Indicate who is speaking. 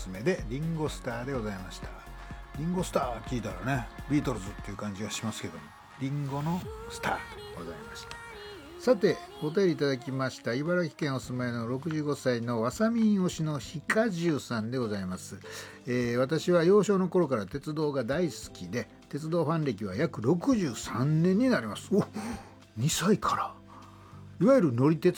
Speaker 1: すめでリンゴスターでございました。リンゴスター聞いたらね、ビートルズっていう感じがしますけども、リンゴのスターでございました。さて、お便りいただきました茨城県お住まいの65歳のわさみん推しのひかじゅうさんでございます。私は幼少の頃から鉄道が大好きで、鉄道ファン歴は約63年になります。お、2歳から。いわゆる乗り鉄